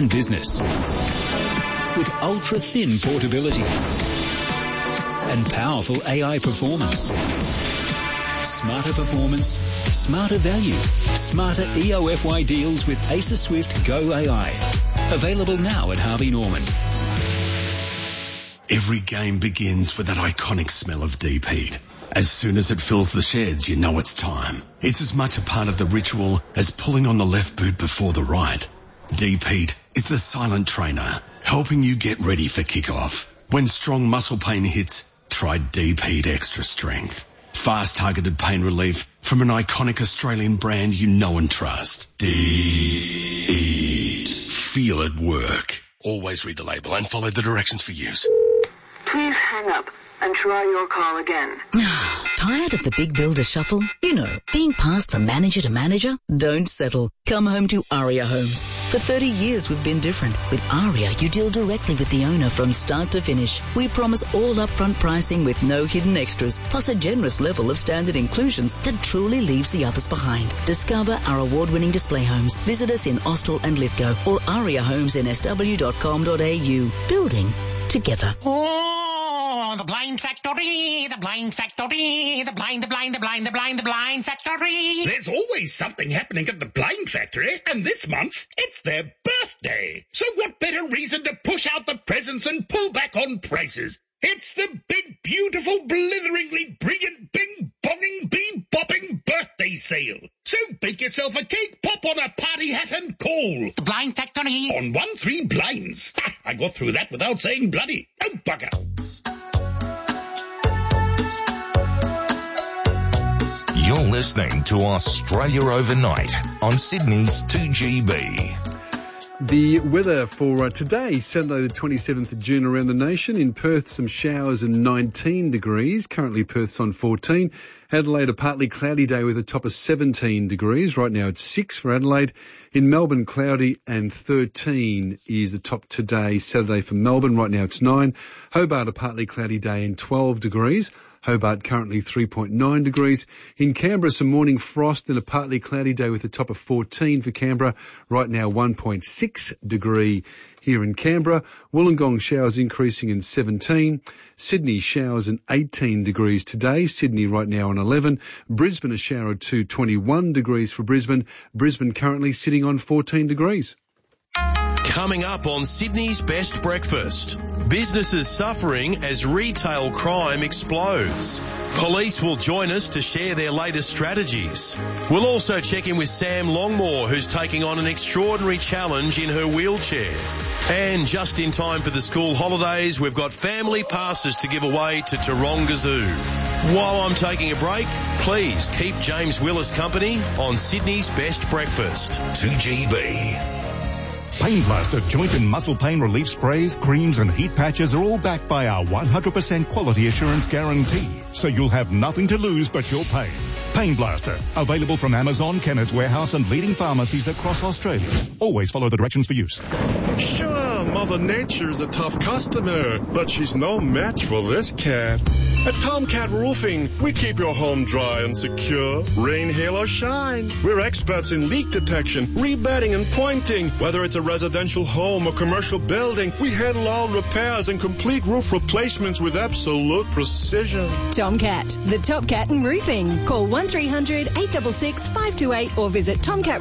and business. With ultra-thin portability and powerful AI performance. Smarter performance, smarter value, smarter EOFY deals with Acer Swift Go AI. Available now at Harvey Norman. Every game begins with that iconic smell of deep heat. As soon as it fills the sheds, you know it's time. It's as much a part of the ritual as pulling on the left boot before the right. Deep heat is the silent trainer, helping you get ready for kickoff. When strong muscle pain hits, try Deep Heat Extra Strength. Fast targeted pain relief from an iconic Australian brand you know and trust. Deep Heat. Feel it work. Always read the label and follow the directions for use. Please hang up and try your call again. Tired of the big builder shuffle? You know, being passed from manager to manager? Don't settle. Come home to Aria Homes. For 30 years we've been different. With Aria, you deal directly with the owner from start to finish. We promise all upfront pricing with no hidden extras, plus a generous level of standard inclusions that truly leaves the others behind. Discover our award-winning display homes. Visit us in Austell and Lithgow or ariahomesinSW.com.au. Building together. Oh, the blind factory, the blind factory, the blind factory. There's always something happening at the blind factory, and this month it's their birthday. So what better reason to push out the presents and pull back on prices? It's the big, beautiful, blitheringly brilliant, bing-bonging, bee-bopping birthday sale. So bake yourself a cake, pop on a party hat and call. The Blind Factory. On 1-3 blinds. Ha, I got through that without saying bloody. Oh, bugger. You're listening to Australia Overnight on Sydney's 2GB. The weather for today, Saturday the 27th of June around the nation. In Perth, some showers and 19 degrees. Currently Perth's on 14. Adelaide, a partly cloudy day with a top of 17 degrees. Right now it's 6 for Adelaide. In Melbourne, cloudy and 13 is the top today, Saturday for Melbourne. Right now it's 9. Hobart, a partly cloudy day and 12 degrees. Hobart currently 3.9 degrees. In Canberra, some morning frost and a partly cloudy day with a top of 14 for Canberra. Right now 1.6 degree here in Canberra. Wollongong showers increasing in 17. Sydney showers and 18 degrees today. Sydney right now on 11. Brisbane a shower to 21 degrees for Brisbane. Brisbane currently sitting on 14 degrees. Coming up on Sydney's Best Breakfast, businesses suffering as retail crime explodes. Police will join us to share their latest strategies. We'll also check in with Sam Longmore, who's taking on an extraordinary challenge in her wheelchair. And just in time for the school holidays, we've got family passes to give away to Taronga Zoo. While I'm taking a break, please keep James Willis company on Sydney's Best Breakfast. 2GB. Pain Blaster joint and muscle pain relief sprays, creams and heat patches are all backed by our 100% quality assurance guarantee. So you'll have nothing to lose but your pain. Pain Blaster, available from Amazon, Kennards Warehouse and leading pharmacies across Australia. Always follow the directions for use. Sure, Mother Nature's a tough customer, but she's no match for this cat. At Tomcat Roofing, we keep your home dry and secure, rain, hail or shine. We're experts in leak detection, rebedding and pointing. Whether it's a residential home or commercial building, we handle all repairs and complete roof replacements with absolute precision. Tomcat, the top cat in roofing. Call 1300 866 528 or visit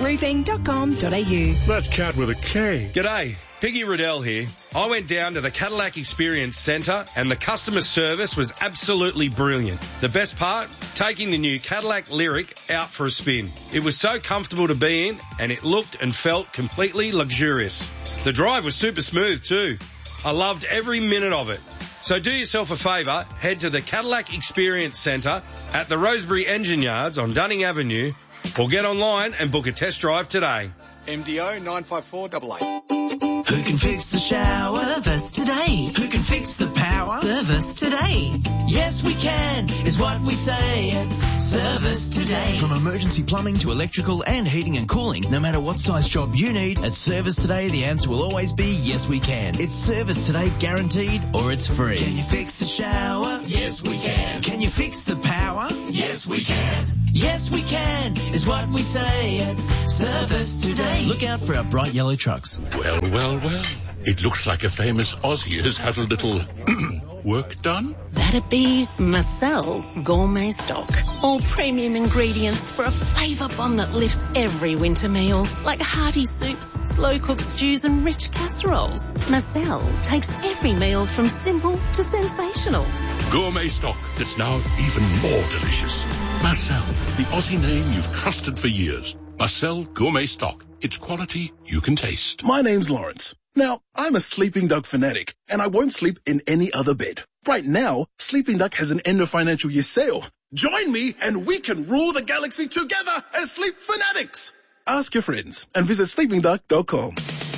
tomcatroofing.com.au. That's cat with a K. G'day. Piggy Riddell here. I went down to the Cadillac Experience Centre and the customer service was absolutely brilliant. The best part? Taking the new Cadillac Lyric out for a spin. It was so comfortable to be in and it looked and felt completely luxurious. The drive was super smooth too. I loved every minute of it. So do yourself a favour, head to the Cadillac Experience Centre at the Rosebery Engine Yards on Dunning Avenue or get online and book a test drive today. MDO 95488. Who can fix the shower? Service today. Who can fix the power? Service today. Yes, we can, is what we say. Service today. From emergency plumbing to electrical and heating and cooling, no matter what size job you need, at Service Today, the answer will always be yes, we can. It's Service Today guaranteed or it's free. Can you fix the shower? Yes, we can. Can you fix the power? Yes, Yes, we can. Yes, we can is what we say at Service Today. Look out for our bright yellow trucks. Well, well, well. It looks like a famous Aussie has had a little work done. That'd be Marcel Gourmet Stock. All premium ingredients for a flavour bomb that lifts every winter meal, like hearty soups, slow-cooked stews and rich casseroles. Marcel takes every meal from simple to sensational. Gourmet stock that's now even more delicious. Marcel, the Aussie name you've trusted for years. Marcel Gourmet Stock. It's quality you can taste. My name's Lawrence. Now, I'm a Sleeping Duck fanatic, and I won't sleep in any other bed. Right now, Sleeping Duck has an end of financial year sale. Join me and we can rule the galaxy together as sleep fanatics. Ask your friends and visit sleepingduck.com.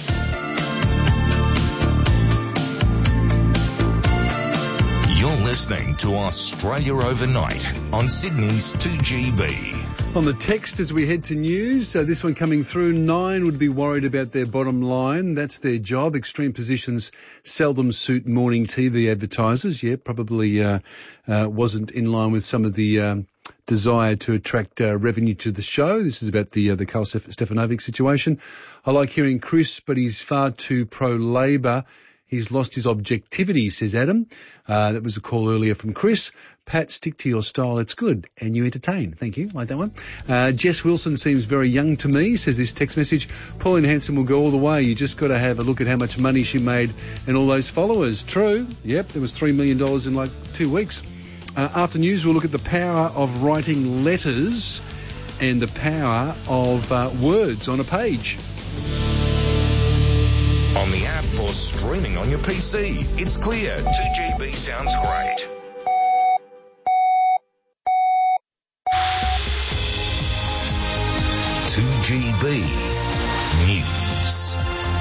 You're listening to Australia Overnight on Sydney's 2GB. On the text as we head to news, this one coming through, 9 would be worried about their bottom line. That's their job. Extreme positions seldom suit morning TV advertisers. Yeah, probably wasn't in line with some of the desire to attract revenue to the show. This is about the Carl Stefanovic situation. I like hearing Chris, but he's far too pro-Labor. He's lost his objectivity, says Adam. That was a call earlier from Chris. Pat, stick to your style. It's good. And you entertain. Thank you. Like that one. Jess Wilson seems very young to me, says this text message. Pauline Hanson will go all the way. You just got to have a look at how much money she made and all those followers. True. Yep. There was $3 million in like 2 weeks. After news, we'll look at the power of writing letters and the power of words on a page. On the app or streaming on your PC, it's clear. 2GB sounds great. News.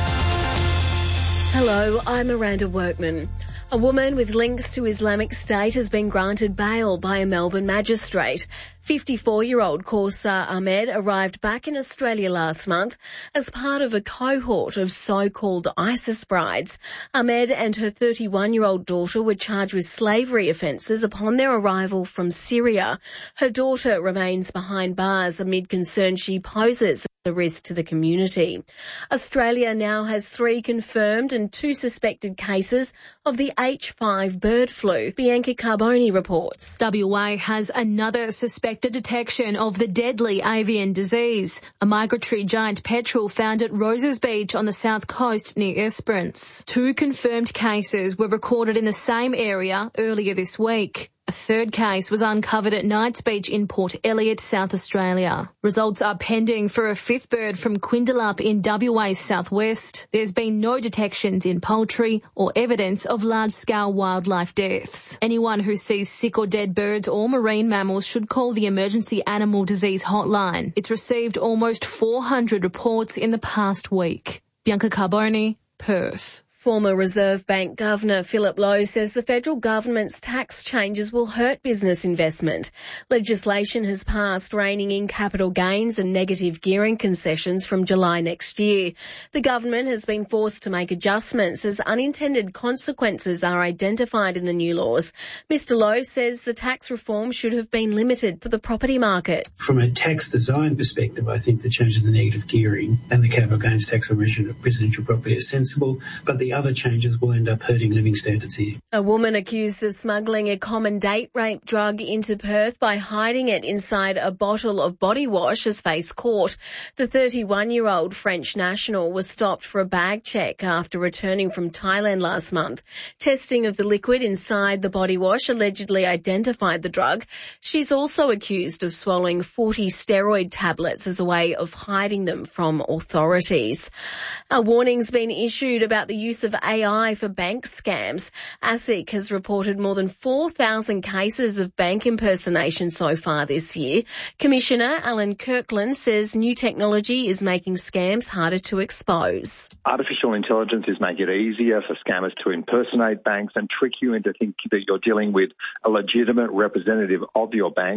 Hello, I'm Miranda Workman. A woman with links to Islamic State has been granted bail by a Melbourne magistrate. 54-year-old Kausa Ahmed arrived back in Australia last month as part of a cohort of so-called ISIS brides. Ahmed and her 31-year-old daughter were charged with slavery offences upon their arrival from Syria. Her daughter remains behind bars amid concern she poses a risk to the community. Australia now has 3 confirmed and 2 suspected cases of the H5 bird flu. Bianca Carboni reports. WA has another suspected detection of the deadly avian disease, a migratory giant petrel found at Roses Beach on the south coast near Esperance. 2 confirmed cases were recorded in the same area earlier this week. A 3rd case was uncovered at Knights Beach in Port Elliot, South Australia. Results are pending for a 5th bird from Quindalup in WA's southwest. There's been no detections in poultry or evidence of large-scale wildlife deaths. Anyone who sees sick or dead birds or marine mammals should call the Emergency Animal Disease Hotline. It's received almost 400 reports in the past week. Bianca Carboni, Perth. Former Reserve Bank Governor Philip Lowe says the federal government's tax changes will hurt business investment. Legislation has passed reining in capital gains and negative gearing concessions from July next year. The government has been forced to make adjustments as unintended consequences are identified in the new laws. Mr. Lowe says the tax reform should have been limited for the property market. From a tax design perspective, I think the changes in the negative gearing and the capital gains tax on residential property are sensible, but the other changes will end up hurting living standards here. A woman accused of smuggling a common date rape drug into Perth by hiding it inside a bottle of body wash has faced court. The 31-year-old French national was stopped for a bag check after returning from Thailand last month. Testing of the liquid inside the body wash allegedly identified the drug. She's also accused of swallowing 40 steroid tablets as a way of hiding them from authorities. A warning's been issued about the use of AI for bank scams. ASIC has reported more than 4,000 cases of bank impersonation so far this year. Commissioner Alan Kirkland says new technology is making scams harder to expose. Artificial intelligence is making it easier for scammers to impersonate banks and trick you into thinking that you're dealing with a legitimate representative of your bank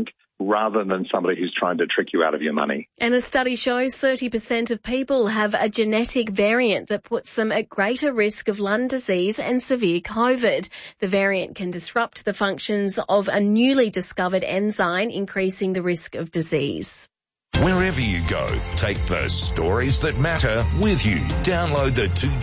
rather than somebody who's trying to trick you out of your money. And a study shows 30% of people have a genetic variant that puts them at greater risk of lung disease and severe COVID. The variant can disrupt the functions of a newly discovered enzyme, increasing the risk of disease. Wherever you go, take the stories that matter with you. Download the